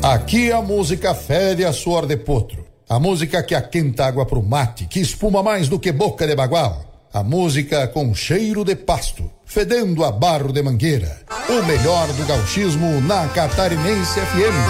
Aqui a música fede a suor de potro. A música que aquenta água pro mate, que espuma mais do que boca de bagual. A música com cheiro de pasto, fedendo a barro de mangueira. O melhor do gauchismo na Catarinense FM.